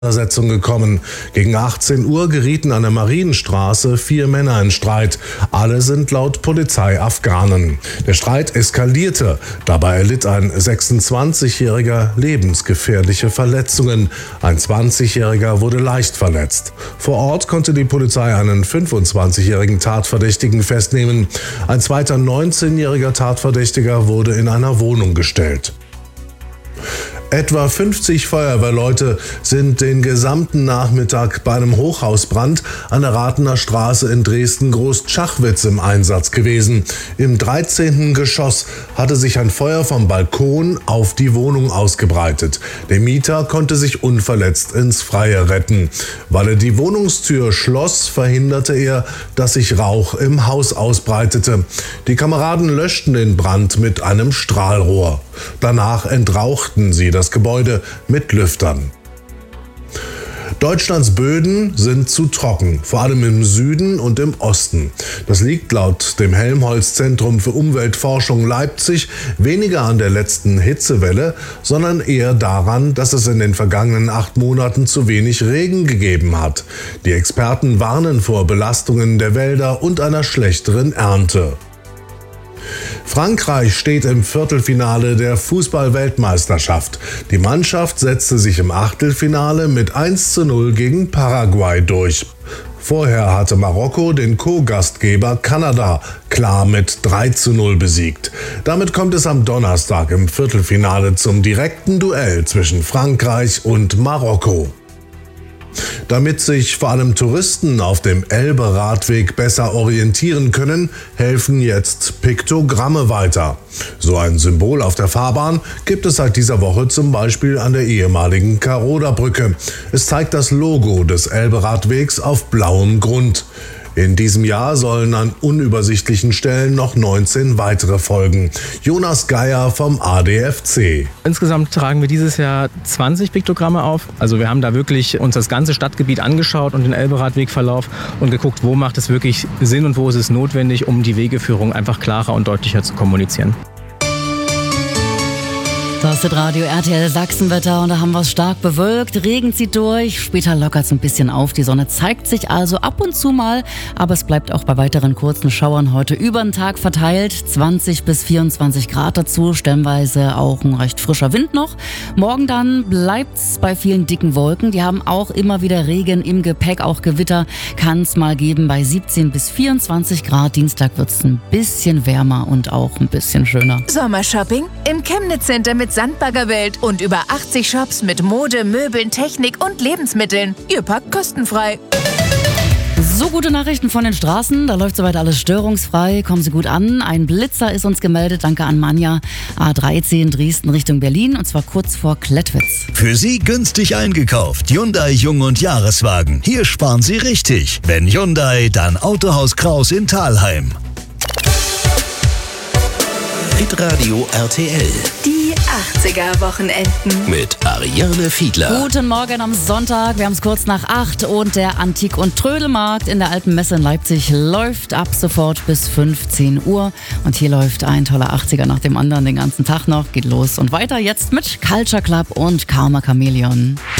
Auseinandersetzung gekommen. Gegen 18 Uhr gerieten an der Marienstraße 4 Männer in Streit. Alle sind laut Polizei Afghanen. Der Streit eskalierte. Dabei erlitt ein 26-Jähriger lebensgefährliche Verletzungen. Ein 20-Jähriger wurde leicht verletzt. Vor Ort konnte die Polizei einen 25-jährigen Tatverdächtigen festnehmen. Ein zweiter 19-jähriger Tatverdächtiger wurde in einer Wohnung gestellt. Etwa 50 Feuerwehrleute sind den gesamten Nachmittag bei einem Hochhausbrand an der Rathener Straße in Dresden-Großschachwitz im Einsatz gewesen. Im 13. Geschoss hatte sich ein Feuer vom Balkon auf die Wohnung ausgebreitet. Der Mieter konnte sich unverletzt ins Freie retten. Weil er die Wohnungstür schloss, verhinderte er, dass sich Rauch im Haus ausbreitete. Die Kameraden löschten den Brand mit einem Strahlrohr. Danach entrauchten sie das Gebäude mit Lüftern. Deutschlands Böden sind zu trocken, vor allem im Süden und im Osten. Das liegt laut dem Helmholtz-Zentrum für Umweltforschung Leipzig weniger an der letzten Hitzewelle, sondern eher daran, dass es in den vergangenen 8 Monaten zu wenig Regen gegeben hat. Die Experten warnen vor Belastungen der Wälder und einer schlechteren Ernte. Frankreich steht im Viertelfinale der Fußball-Weltmeisterschaft. Die Mannschaft setzte sich im Achtelfinale mit 1:0 gegen Paraguay durch. Vorher hatte Marokko den Co-Gastgeber Kanada klar mit 3:0 besiegt. Damit kommt es am Donnerstag im Viertelfinale zum direkten Duell zwischen Frankreich und Marokko. Damit sich vor allem Touristen auf dem Elbe-Radweg besser orientieren können, helfen jetzt Piktogramme weiter. So ein Symbol auf der Fahrbahn gibt es seit dieser Woche zum Beispiel an der ehemaligen Karoda-Brücke. Es zeigt das Logo des Elbe-Radwegs auf blauem Grund. In diesem Jahr sollen an unübersichtlichen Stellen noch 19 weitere folgen. Jonas Geier vom ADFC. Insgesamt tragen wir dieses Jahr 20 Piktogramme auf. Also wir haben da wirklich uns das ganze Stadtgebiet angeschaut und den Elbe-Radwegverlauf und geguckt, wo macht es wirklich Sinn und wo ist es notwendig, um die Wegeführung einfach klarer und deutlicher zu kommunizieren. Das ist Radio RTL Sachsenwetter und da haben wir es stark bewölkt. Regen zieht durch, später lockert es ein bisschen auf. Die Sonne zeigt sich also ab und zu mal, aber es bleibt auch bei weiteren kurzen Schauern heute über den Tag verteilt. 20 bis 24 Grad dazu, stellenweise auch ein recht frischer Wind noch. Morgen dann bleibt es bei vielen dicken Wolken. Die haben auch immer wieder Regen im Gepäck, auch Gewitter kann es mal geben bei 17 bis 24 Grad. Dienstag wird es ein bisschen wärmer und auch ein bisschen schöner. Sommershopping im Chemnitz Center mit Sandbaggerwelt und über 80 Shops mit Mode, Möbeln, Technik und Lebensmitteln. Ihr packt kostenfrei. So, gute Nachrichten von den Straßen. Da läuft soweit alles störungsfrei. Kommen Sie gut an. Ein Blitzer ist uns gemeldet. Danke an Manja. A13 Dresden Richtung Berlin und zwar kurz vor Klettwitz. Für Sie günstig eingekauft. Hyundai Jung- und Jahreswagen. Hier sparen Sie richtig. Wenn Hyundai, dann Autohaus Kraus in Thalheim. Hitradio RTL. Die 80er-Wochenenden. Mit Ariane Fiedler. Guten Morgen am Sonntag. Wir haben es kurz nach 8 und der Antik- und Trödelmarkt in der Alten Messe in Leipzig läuft ab sofort bis 15 Uhr. Und hier läuft ein toller 80er nach dem anderen den ganzen Tag noch. Geht los und weiter jetzt mit Culture Club und Karma Chameleon.